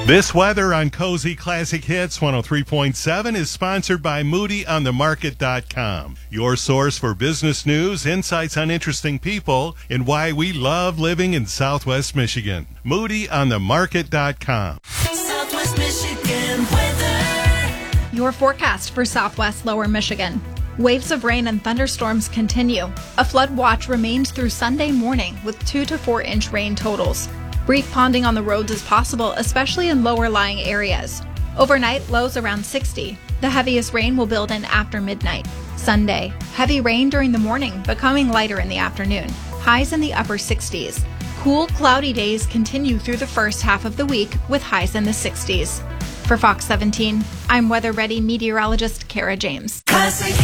This weather on Cozy Classic Hits 103.7 is sponsored by MoodyOnTheMarket.com, your source for business news, insights on interesting people, and why we love living in Southwest Michigan. MoodyOnTheMarket.com. Southwest Michigan weather. Your forecast for Southwest Lower Michigan. Waves of rain and thunderstorms continue. A flood watch remains through Sunday morning with 2 to 4 inch rain totals. Brief ponding on the roads is possible, especially in lower-lying areas. Overnight, lows around 60. The heaviest rain will build in after midnight. Sunday, heavy rain during the morning, becoming lighter in the afternoon. Highs in the upper 60s. Cool, cloudy days continue through the first half of the week with highs in the 60s. For Fox 17, I'm weather-ready meteorologist Kara James. Classic